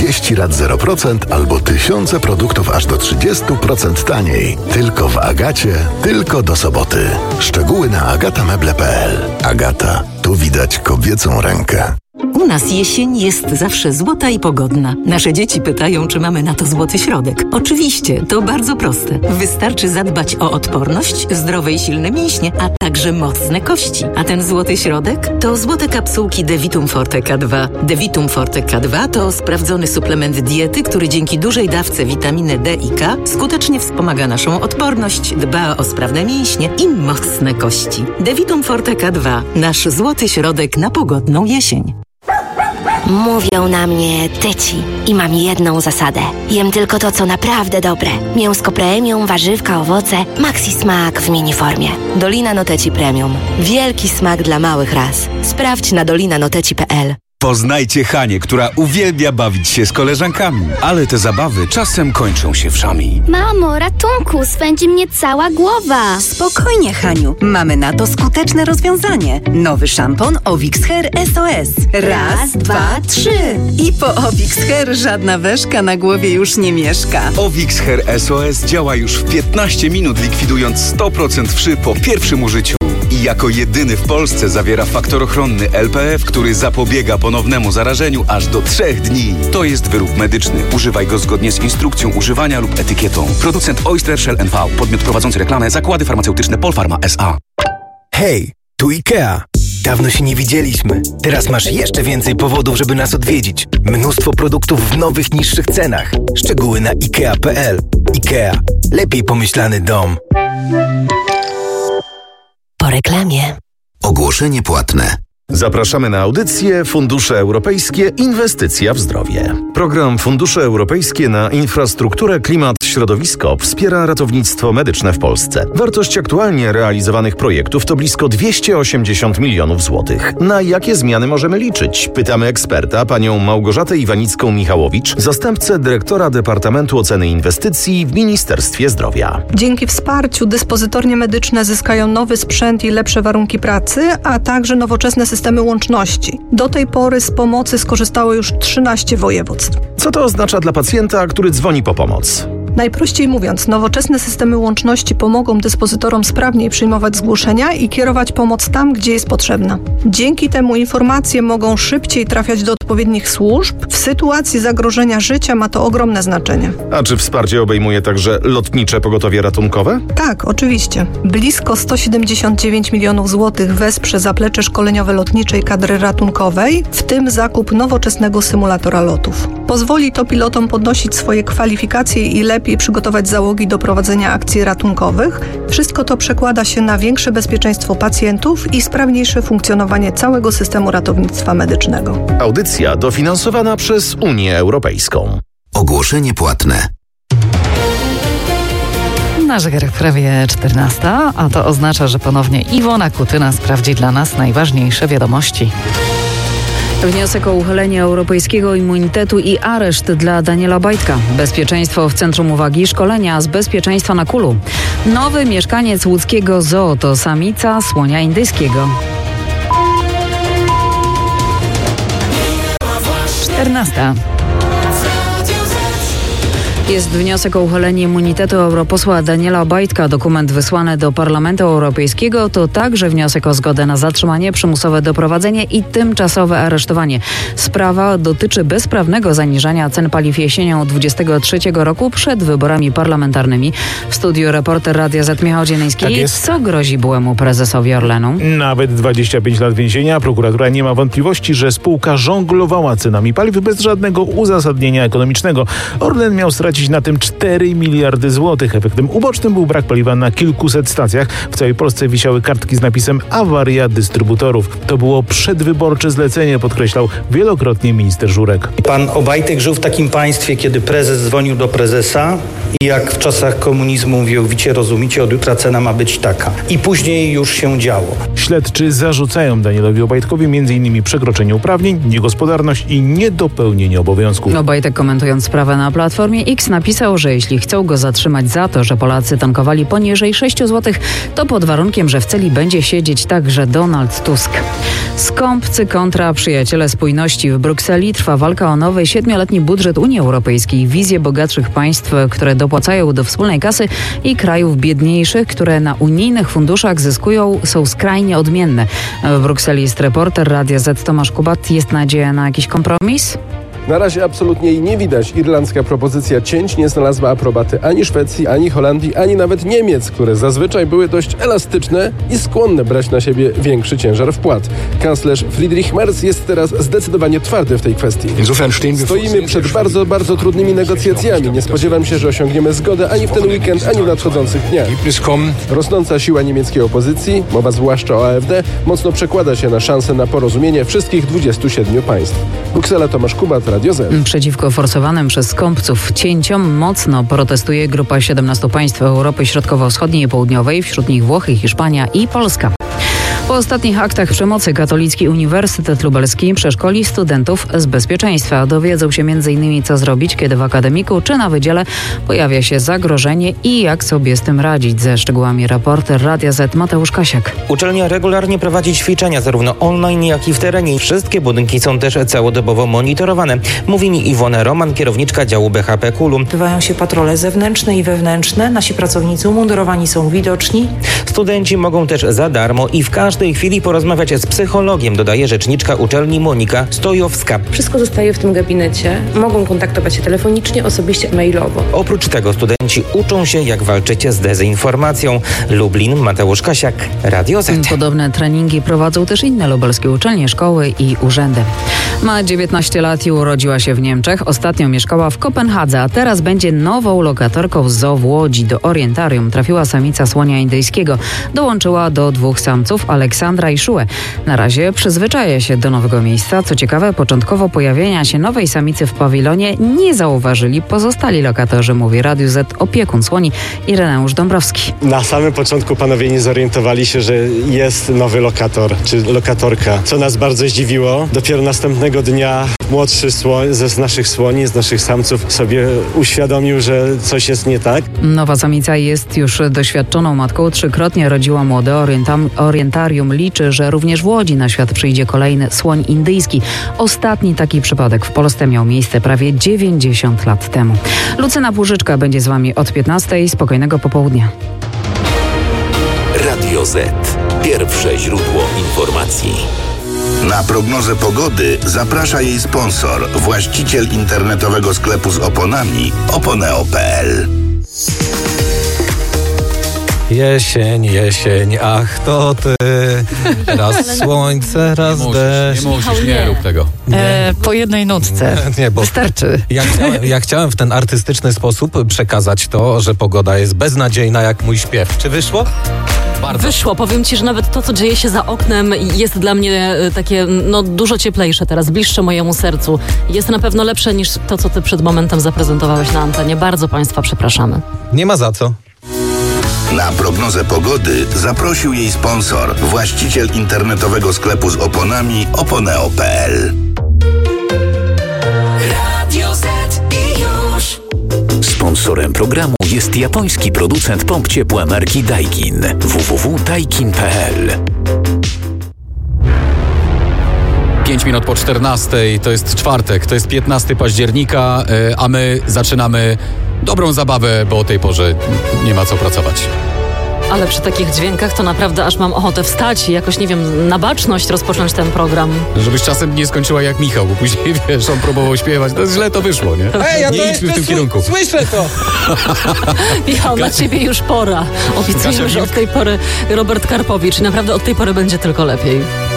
30 rat 0% albo tysiące produktów aż do 30% taniej. Tylko w Agacie, tylko do soboty. Szczegóły na agatameble.pl. Agata, tu widać kobiecą rękę. U nas jesień jest zawsze złota i pogodna. Nasze dzieci pytają, czy mamy na to złoty środek. Oczywiście, to bardzo proste. Wystarczy zadbać o odporność, zdrowe i silne mięśnie, a także mocne kości. A ten złoty środek to złote kapsułki Devitum Forte K2. Devitum Forte K2 to sprawdzony suplement diety, który dzięki dużej dawce witaminy D i K skutecznie wspomaga naszą odporność, dba o sprawne mięśnie i mocne kości. Devitum Forte K2. Nasz złoty środek na pogodną jesień. Mówią na mnie tyci i mam jedną zasadę. Jem tylko to, co naprawdę dobre. Mięsko premium, warzywka, owoce, maxi smak w miniformie. Dolina Noteci Premium. Wielki smak dla małych ras. Sprawdź na dolinanoteci.pl. Poznajcie Hanię, która uwielbia bawić się z koleżankami, ale te zabawy czasem kończą się wszami. Mamo, ratunku, swędzi mnie cała głowa. Spokojnie, Haniu, mamy na to skuteczne rozwiązanie. Nowy szampon Ovix Hair SOS. Raz, dwa, trzy. I po Ovix Hair żadna weszka na głowie już nie mieszka. Ovix Hair SOS działa już w 15 minut, likwidując 100% wszy po pierwszym użyciu. I jako jedyny w Polsce zawiera faktor ochronny LPF, który zapobiega ponownemu zarażeniu aż do 3 dni. To jest wyrób medyczny. Używaj go zgodnie z instrukcją używania lub etykietą. Producent Oyster Shell NV. Podmiot prowadzący reklamę. Zakłady farmaceutyczne Polpharma S.A. Hej, tu IKEA. Dawno się nie widzieliśmy. Teraz masz jeszcze więcej powodów, żeby nas odwiedzić. Mnóstwo produktów w nowych, niższych cenach. Szczegóły na ikea.pl. IKEA. Lepiej pomyślany dom. Po reklamie. Ogłoszenie płatne. Zapraszamy na audycję Fundusze Europejskie Inwestycja w zdrowie. Program Fundusze Europejskie na infrastrukturę, klimat, środowisko wspiera ratownictwo medyczne w Polsce. Wartość aktualnie realizowanych projektów to blisko 280 milionów złotych. Na jakie zmiany możemy liczyć? Pytamy eksperta, panią Małgorzatę Iwanicką-Michałowicz, zastępcę dyrektora Departamentu Oceny Inwestycji w Ministerstwie Zdrowia. Dzięki wsparciu dyspozytornie medyczne zyskają nowy sprzęt i lepsze warunki pracy, a także nowoczesne systemy łączności. Do tej pory z pomocy skorzystało już 13 województw. Co to oznacza dla pacjenta, który dzwoni po pomoc? Najprościej mówiąc, nowoczesne systemy łączności pomogą dyspozytorom sprawniej przyjmować zgłoszenia i kierować pomoc tam, gdzie jest potrzebna. Dzięki temu informacje mogą szybciej trafiać do odpowiednich służb. W sytuacji zagrożenia życia ma to ogromne znaczenie. A czy wsparcie obejmuje także lotnicze pogotowie ratunkowe? Tak, oczywiście. Blisko 179 milionów złotych wesprze zaplecze szkoleniowe lotniczej kadry ratunkowej, w tym zakup nowoczesnego symulatora lotów. Pozwoli to pilotom podnosić swoje kwalifikacje i lepiej przygotować załogi do prowadzenia akcji ratunkowych. Wszystko to przekłada się na większe bezpieczeństwo pacjentów i sprawniejsze funkcjonowanie całego systemu ratownictwa medycznego. Audycja dofinansowana przez Unię Europejską. Ogłoszenie płatne. Na zegarach prawie 14, a to oznacza, że ponownie Iwona Kutyna sprawdzi dla nas najważniejsze wiadomości. Wniosek o uchylenie europejskiego immunitetu i areszt dla Daniela Obajtka. Bezpieczeństwo w centrum uwagi, szkolenia z bezpieczeństwa na Kulu. Nowy mieszkaniec łódzkiego zoo to samica słonia indyjskiego. 14. Jest wniosek o uchylenie immunitetu europosła Daniela Obajtka. Dokument wysłany do Parlamentu Europejskiego to także wniosek o zgodę na zatrzymanie, przymusowe doprowadzenie i tymczasowe aresztowanie. Sprawa dotyczy bezprawnego zaniżania cen paliw jesienią 2023 roku przed wyborami parlamentarnymi. W studiu reporter Radia Z Michał Dzieleński. Tak jest. Co grozi byłemu prezesowi Orlenu? Nawet 25 lat więzienia. Prokuratura nie ma wątpliwości, że spółka żonglowała cenami paliw bez żadnego uzasadnienia ekonomicznego. Orlen miał stracić na tym 4 miliardy złotych. Efektem ubocznym był brak paliwa na kilkuset stacjach. W całej Polsce wisiały kartki z napisem awaria dystrybutorów. To było przedwyborcze zlecenie, podkreślał wielokrotnie minister Żurek. Pan Obajtek żył w takim państwie, kiedy prezes dzwonił do prezesa i jak w czasach komunizmu mówił, wicie, rozumicie, od jutra cena ma być taka. I później już się działo. Śledczy zarzucają Danielowi Obajtkowi m.in. przekroczenie uprawnień, niegospodarność i niedopełnienie obowiązków. Obajtek, komentując sprawę na Platformie X, napisał, że jeśli chcą go zatrzymać za to, że Polacy tankowali poniżej 6 zł, to pod warunkiem, że w celi będzie siedzieć także Donald Tusk. Skąpcy kontra przyjaciele spójności. W Brukseli trwa walka o nowy 7-letni budżet Unii Europejskiej. Wizje bogatszych państw, które dopłacają do wspólnej kasy, i krajów biedniejszych, które na unijnych funduszach zyskują, są skrajnie odmienne. W Brukseli jest reporter Radia Z Tomasz Kubat. Jest nadzieja na jakiś kompromis? Na razie absolutnie jej nie widać. Irlandzka propozycja cięć nie znalazła aprobaty ani Szwecji, ani Holandii, ani nawet Niemiec, które zazwyczaj były dość elastyczne i skłonne brać na siebie większy ciężar wpłat. Kanclerz Friedrich Merz jest teraz zdecydowanie twardy w tej kwestii. Stoimy przed bardzo trudnymi negocjacjami. Nie spodziewam się, że osiągniemy zgodę ani w ten weekend, ani w nadchodzących dniach. Rosnąca siła niemieckiej opozycji, mowa zwłaszcza o AfD, mocno przekłada się na szansę na porozumienie wszystkich 27 państw. Bruksela, Tomasz Kubat, Radio Z. Przeciwko forsowanym przez skąpców cięciom mocno protestuje grupa 17 państw Europy Środkowo-Wschodniej i Południowej, wśród nich Włochy, Hiszpania i Polska. Po ostatnich aktach przemocy Katolicki Uniwersytet Lubelski przeszkoli studentów z bezpieczeństwa. Dowiedzą się m.in. co zrobić, kiedy w akademiku czy na wydziale pojawia się zagrożenie i jak sobie z tym radzić. Ze szczegółami reporter Radia Z Mateusz Kasiak. Uczelnia regularnie prowadzi ćwiczenia zarówno online, jak i w terenie. Wszystkie budynki są też całodobowo monitorowane. Mówi mi Iwona Roman, kierowniczka działu BHP KUL-u. Odbywają się patrole zewnętrzne i wewnętrzne. Nasi pracownicy umundurowani są widoczni. Studenci mogą też za darmo i w każdej chwili porozmawiać z psychologiem, dodaje rzeczniczka uczelni Monika Stojowska. Wszystko zostaje w tym gabinecie. Mogą kontaktować się telefonicznie, osobiście, mailowo. Oprócz tego studenci uczą się, jak walczyć z dezinformacją. Lublin, Mateusz Kasiak, Radio Z. Podobne treningi prowadzą też inne lubelskie uczelnie, szkoły i urzędy. Ma 19 lat i urodziła się w Niemczech. Ostatnio mieszkała w Kopenhadze, a teraz będzie nową lokatorką z zoo w Łodzi. Do orientarium trafiła samica słonia indyjskiego. Dołączyła do 2 samców, Aleksandra i Szułę. Na razie przyzwyczaja się do nowego miejsca. Co ciekawe, początkowo pojawienia się nowej samicy w pawilonie nie zauważyli pozostali lokatorzy, mówi Radiu Z opiekun słoni Ireneusz Dąbrowski. Na samym początku panowie nie zorientowali się, że jest nowy lokator czy lokatorka, co nas bardzo zdziwiło. Dopiero następnego dnia młodszy słoń z naszych słoni, z naszych samców sobie uświadomił, że coś jest nie tak. Nowa samica jest już doświadczoną matką. 3-krotnie rodziła młode. Orientarium liczy, że również w Łodzi na świat przyjdzie kolejny słoń indyjski. Ostatni taki przypadek w Polsce miał miejsce prawie 90 lat temu. Lucyna Płużyczka będzie z wami od 15:00. Spokojnego popołudnia. Radio Z. Pierwsze źródło informacji. Na prognozę pogody zaprasza jej sponsor, właściciel internetowego sklepu z oponami oponeo.pl. Jesień, ach to ty. Raz słońce, raz deszcz. Nie musisz, nie rób tego. Po jednej nutce. Nie, bo wystarczy. Ja chciałem w ten artystyczny sposób przekazać to, że pogoda jest beznadziejna jak mój śpiew. Czy wyszło? Bardzo. Wyszło. Powiem ci, że nawet to, co dzieje się za oknem, jest dla mnie takie dużo cieplejsze teraz, bliższe mojemu sercu. Jest na pewno lepsze niż to, co ty przed momentem zaprezentowałeś na antenie. Bardzo państwa przepraszamy. Nie ma za co. Na prognozę pogody zaprosił jej sponsor, właściciel internetowego sklepu z oponami oponeo.pl. Radio Z i już. Sponsorem programu jest japoński producent pomp ciepła marki Daikin. www.daikin.pl. 5 minut po 14:00, to jest czwartek, to jest 15 października, a my zaczynamy dobrą zabawę, bo o tej porze nie ma co pracować. Ale przy takich dźwiękach to naprawdę aż mam ochotę wstać i jakoś, nie wiem, na baczność rozpocząć ten program. Żebyś czasem nie skończyła jak Michał, bo później, wiesz, on próbował śpiewać, to źle to wyszło, nie? Nie idźmy w tym kierunku. Słyszę to! Michał, na ciebie już pora. Obiecujemy, że od tej pory Robert Karpowicz i naprawdę od tej pory będzie tylko lepiej.